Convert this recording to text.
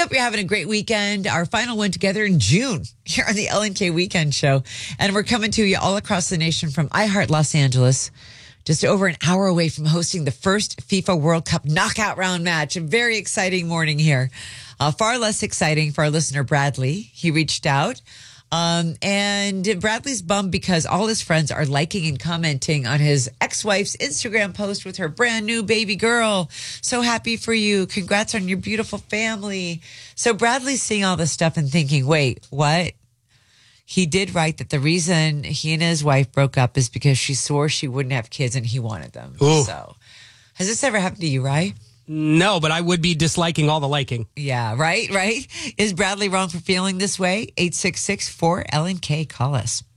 hope you're having a great weekend. Our final one together in June here on the LNK Weekend Show. And we're coming to you all across the nation from iHeart Los Angeles, just over an hour away from hosting the first FIFA World Cup knockout round match. A very exciting morning here. Far less exciting for our listener, Bradley. He reached out. And Bradley's bummed because all his friends are liking and commenting on his ex-wife's Instagram post with her brand new baby girl. So happy for you. Congrats on your beautiful family. So Bradley's seeing all this stuff and thinking, wait, what? He did write that the reason he and his wife broke up is because she swore she wouldn't have kids and he wanted them. Ooh. So has this ever happened to you, right? No, but I would be disliking all the liking. Yeah, right? Is Bradley wrong for feeling this way? 866-4LNK. Call us.